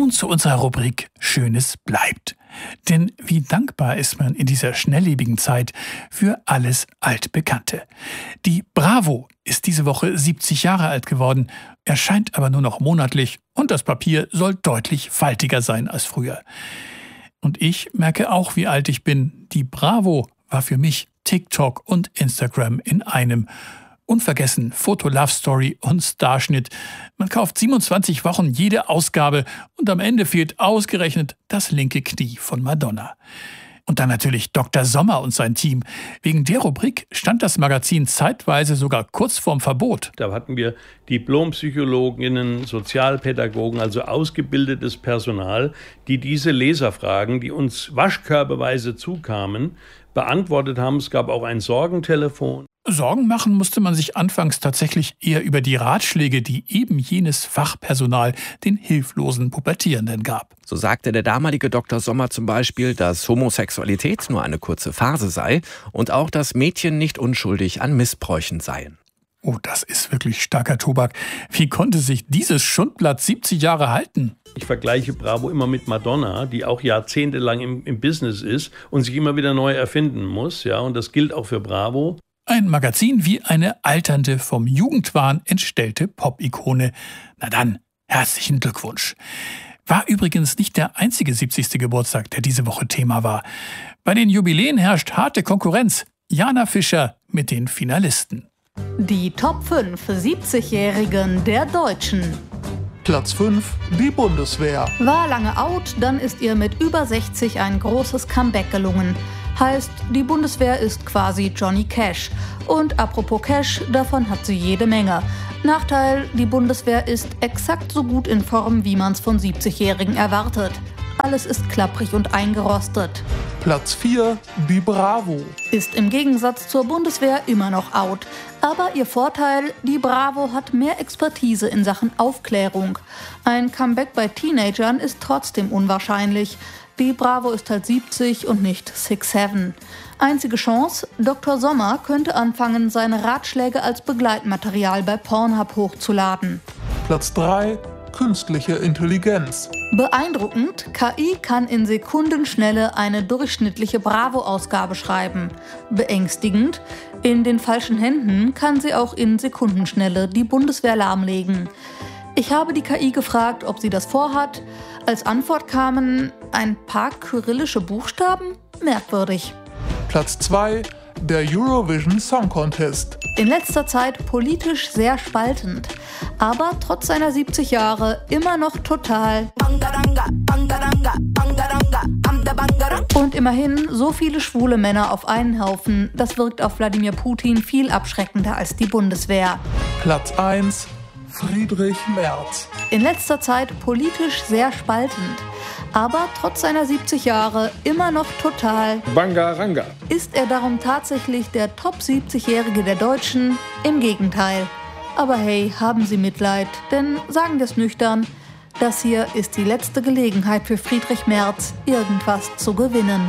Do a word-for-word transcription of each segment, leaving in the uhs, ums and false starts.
nun zu unserer Rubrik Schönes bleibt. Denn wie dankbar ist man in dieser schnelllebigen Zeit für alles Altbekannte. Die Bravo ist diese Woche siebzig Jahre alt geworden, erscheint aber nur noch monatlich und das Papier soll deutlich faltiger sein als früher. Und ich merke auch, wie alt ich bin. Die Bravo war für mich TikTok und Instagram in einem. Unvergessen Foto, Love Story und Starschnitt. Man kauft siebenundzwanzig Wochen jede Ausgabe und am Ende fehlt ausgerechnet das linke Knie von Madonna. Und dann natürlich Doktor Sommer und sein Team. Wegen der Rubrik stand das Magazin zeitweise sogar kurz vorm Verbot. Da hatten wir Diplompsychologinnen, Sozialpädagogen, also ausgebildetes Personal, die diese Leserfragen, die uns waschkörbeweise zukamen, beantwortet haben. Es gab auch ein Sorgentelefon. Sorgen machen musste man sich anfangs tatsächlich eher über die Ratschläge, die eben jenes Fachpersonal den hilflosen Pubertierenden gab. So sagte der damalige Doktor Sommer zum Beispiel, dass Homosexualität nur eine kurze Phase sei und auch, dass Mädchen nicht unschuldig an Missbräuchen seien. Oh, das ist wirklich starker Tobak. Wie konnte sich dieses Schundblatt siebzig Jahre halten? Ich vergleiche Bravo immer mit Madonna, die auch jahrzehntelang im, im Business ist und sich immer wieder neu erfinden muss. Ja, und das gilt auch für Bravo. Ein Magazin wie eine alternde, vom Jugendwahn entstellte Pop-Ikone. Na dann, herzlichen Glückwunsch. War übrigens nicht der einzige siebzigste Geburtstag, der diese Woche Thema war. Bei den Jubiläen herrscht harte Konkurrenz. Jana Fischer mit den Finalisten. Die Top fünf siebzigjährigen der Deutschen. Platz fünf, die Bundeswehr. War lange out, dann ist ihr mit über sechzig ein großes Comeback gelungen. Heißt, die Bundeswehr ist quasi Johnny Cash. Und apropos Cash, davon hat sie jede Menge. Nachteil, die Bundeswehr ist exakt so gut in Form, wie man es von siebzigjährigen erwartet. Alles ist klapprig und eingerostet. Platz vier, die Bravo. Ist im Gegensatz zur Bundeswehr immer noch out. Aber ihr Vorteil, die Bravo hat mehr Expertise in Sachen Aufklärung. Ein Comeback bei Teenagern ist trotzdem unwahrscheinlich. Die Bravo ist halt siebzig und nicht six seven. Einzige Chance, Doktor Sommer könnte anfangen, seine Ratschläge als Begleitmaterial bei Pornhub hochzuladen. Platz drei, künstliche Intelligenz. Beeindruckend, K I kann in Sekundenschnelle eine durchschnittliche Bravo-Ausgabe schreiben. Beängstigend, in den falschen Händen kann sie auch in Sekundenschnelle die Bundeswehr lahmlegen. Ich habe die K I gefragt, ob sie das vorhat. Als Antwort kamen ein paar kyrillische Buchstaben. Merkwürdig. Platz zwei, der Eurovision Song Contest. In letzter Zeit politisch sehr spaltend, aber trotz seiner siebzig Jahre immer noch total. Und immerhin so viele schwule Männer auf einen Haufen, das wirkt auf Wladimir Putin viel abschreckender als die Bundeswehr. Platz eins, Friedrich Merz. In letzter Zeit politisch sehr spaltend, aber trotz seiner siebzig Jahre immer noch total. Bangaranga. Ist er darum tatsächlich der Top siebzigjährige der Deutschen? Im Gegenteil. Aber hey, haben Sie Mitleid, denn sagen wir es nüchtern, das hier ist die letzte Gelegenheit für Friedrich Merz, irgendwas zu gewinnen.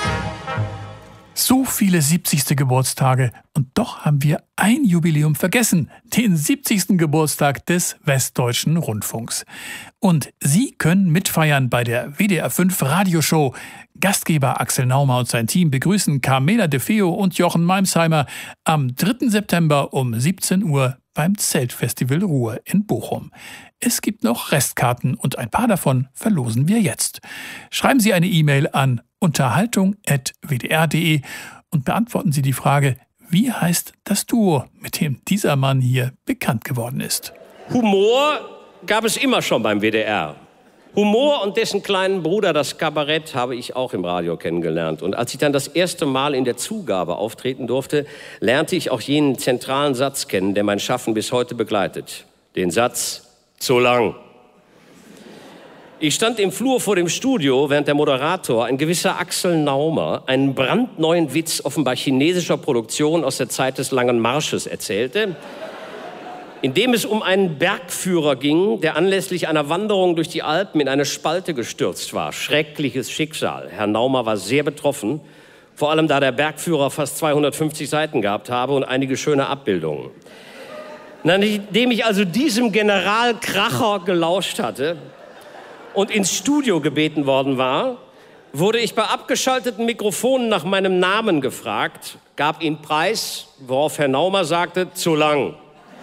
So viele siebzigste Geburtstage und doch haben wir ein Jubiläum vergessen, den siebzigsten Geburtstag des Westdeutschen Rundfunks. Und Sie können mitfeiern bei der W D R fünf Radioshow. Gastgeber Axel Naumer und sein Team begrüßen Carmela De Feo und Jochen Meimsheimer am dritten September um siebzehn Uhr beim Zeltfestival Ruhr in Bochum. Es gibt noch Restkarten und ein paar davon verlosen wir jetzt. Schreiben Sie eine E-Mail an unterhaltung at w d r punkt d e und beantworten Sie die Frage, wie heißt das Duo, mit dem dieser Mann hier bekannt geworden ist? Humor gab es immer schon beim W D R. Humor und dessen kleinen Bruder, das Kabarett, habe ich auch im Radio kennengelernt. Und als ich dann das erste Mal in der Zugabe auftreten durfte, lernte ich auch jenen zentralen Satz kennen, der mein Schaffen bis heute begleitet. Den Satz, zu lang. Ich stand im Flur vor dem Studio, während der Moderator, ein gewisser Axel Naumer, einen brandneuen Witz offenbar chinesischer Produktion aus der Zeit des Langen Marsches erzählte, in dem es um einen Bergführer ging, der anlässlich einer Wanderung durch die Alpen in eine Spalte gestürzt war. Schreckliches Schicksal. Herr Naumer war sehr betroffen, vor allem da der Bergführer fast zweihundertfünfzig Seiten gehabt habe und einige schöne Abbildungen. Nachdem ich also diesem Generalkracher gelauscht hatte, und ins Studio gebeten worden war, wurde ich bei abgeschalteten Mikrofonen nach meinem Namen gefragt, gab ihn preis, worauf Herr Naumer sagte, zu lang.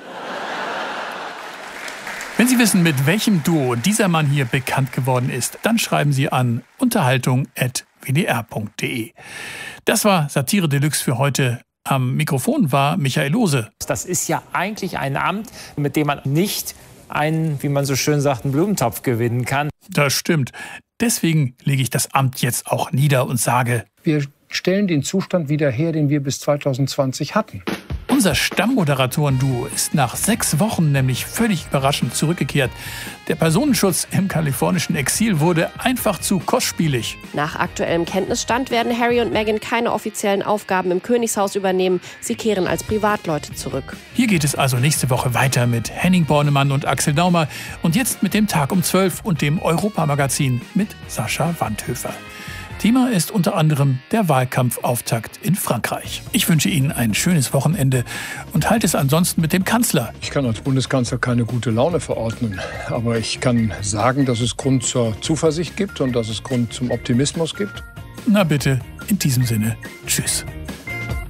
Wenn Sie wissen, mit welchem Duo dieser Mann hier bekannt geworden ist, dann schreiben Sie an unterhaltung at w d r punkt d e. Das war Satire Deluxe für heute. Am Mikrofon war Michael Lose. Das ist ja eigentlich ein Amt, mit dem man nicht einen, wie man so schön sagt, einen Blumentopf gewinnen kann. Das stimmt. Deswegen lege ich das Amt jetzt auch nieder und sage: Wir stellen den Zustand wieder her, den wir bis zweitausendzwanzig hatten. Unser Stammmoderatoren-Duo ist nach sechs Wochen nämlich völlig überraschend zurückgekehrt. Der Personenschutz im kalifornischen Exil wurde einfach zu kostspielig. Nach aktuellem Kenntnisstand werden Harry und Meghan keine offiziellen Aufgaben im Königshaus übernehmen. Sie kehren als Privatleute zurück. Hier geht es also nächste Woche weiter mit Henning Bornemann und Axel Naumer und jetzt mit dem Tag um zwölf und dem Europamagazin mit Sascha Wandhöfer. Thema ist unter anderem der Wahlkampfauftakt in Frankreich. Ich wünsche Ihnen ein schönes Wochenende und halte es ansonsten mit dem Kanzler. Ich kann als Bundeskanzler keine gute Laune verordnen, aber ich kann sagen, dass es Grund zur Zuversicht gibt und dass es Grund zum Optimismus gibt. Na bitte, in diesem Sinne, tschüss.